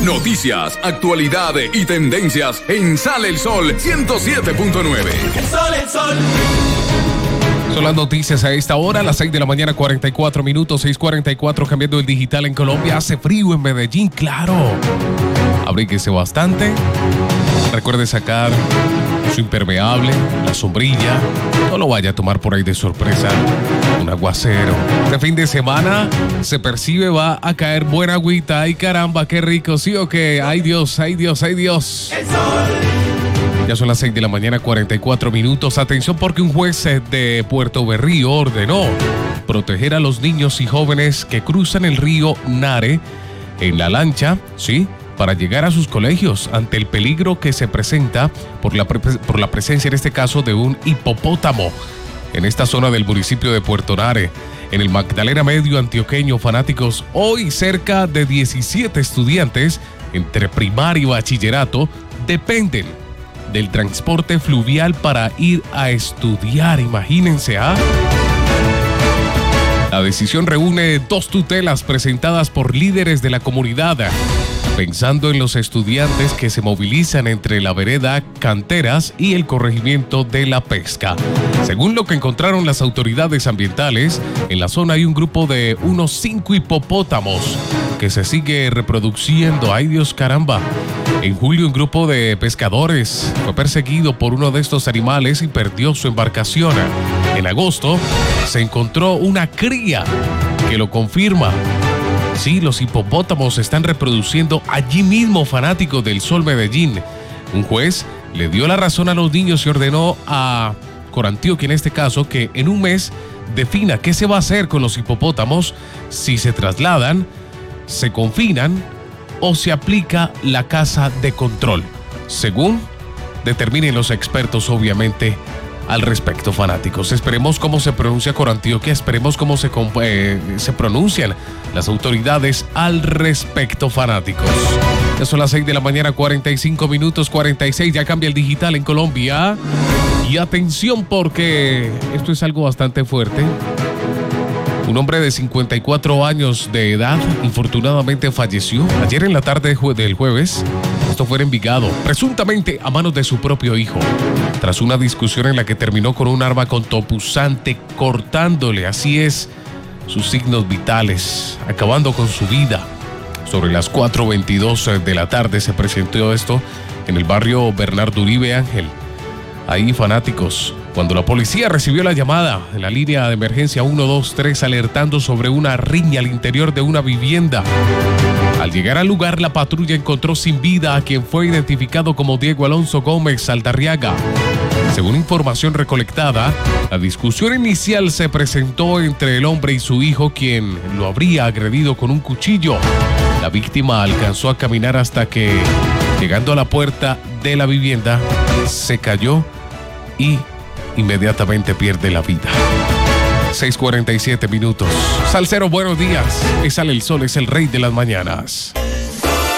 Noticias, actualidad y tendencias en Sale el Sol 107.9. El sol. Son las noticias a esta hora, a las 6 de la mañana, 44 minutos, 6:44, cambiando el digital en Colombia. Hace frío en Medellín, claro. Abríguese bastante. Recuerde sacar su impermeable, la sombrilla. No lo vaya a tomar por ahí de sorpresa un aguacero. Este fin de semana se percibe va a caer buena agüita. Ay, caramba, qué rico, ¿sí o qué? Ay, Dios, ay, Dios, ay, Dios. El sol. Ya son las 6 de la mañana, 44 minutos. Atención porque un juez de Puerto Berrío ordenó proteger a los niños y jóvenes que cruzan el río Nare en la lancha, ¿sí?, para llegar a sus colegios ante el peligro que se presenta por la presencia, en este caso, de un hipopótamo en esta zona del municipio de Puerto Nare, en el Magdalena Medio antioqueño. Fanáticos, hoy cerca de 17 estudiantes entre primaria y bachillerato dependen del transporte fluvial para ir a estudiar. Imagínense, ¿ah? La decisión reúne 2 tutelas presentadas por líderes de la comunidad, pensando en los estudiantes que se movilizan entre la vereda Canteras y el corregimiento de La Pesca. Según lo que encontraron las autoridades ambientales, en la zona hay un grupo de unos 5 hipopótamos que se sigue reproduciendo. ¡Ay, Dios, caramba! En julio, un grupo de pescadores fue perseguido por uno de estos animales y perdió su embarcación. En agosto, se encontró una cría que lo confirma. Sí, los hipopótamos se están reproduciendo allí mismo, fanáticos del Sol Medellín. Un juez le dio la razón a los niños y ordenó a Corantioquia, en este caso, que en un mes defina qué se va a hacer con los hipopótamos, si se trasladan, se confinan o se aplica la casa de control, según determinen los expertos, obviamente, al respecto, fanáticos. Esperemos cómo se pronuncia Corantioquia, esperemos cómo se pronuncian las autoridades al respecto, fanáticos. Ya son las 6 de la mañana, 45 minutos, 46, ya cambia el digital en Colombia. Y atención porque esto es algo bastante fuerte. Un hombre de 54 años de edad infortunadamente falleció ayer en la tarde del jueves. Esto fue en Envigado, presuntamente a manos de su propio hijo, tras una discusión en la que terminó con un arma cortopunzante cortándole, así es, sus signos vitales, acabando con su vida. Sobre las 4:22 de la tarde se presentó esto en el barrio Bernardo Uribe Ángel. Ahí, fanáticos, cuando la policía recibió la llamada en la línea de emergencia 123 alertando sobre una riña al interior de una vivienda. Al llegar al lugar, la patrulla encontró sin vida a quien fue identificado como Diego Alonso Gómez Aldarriaga. Según información recolectada, la discusión inicial se presentó entre el hombre y su hijo, quien lo habría agredido con un cuchillo. La víctima alcanzó a caminar hasta que, llegando a la puerta de la vivienda, se cayó y inmediatamente pierde la vida. 6:47 minutos. Salsero, buenos días. Sale el Sol, es el rey de las mañanas.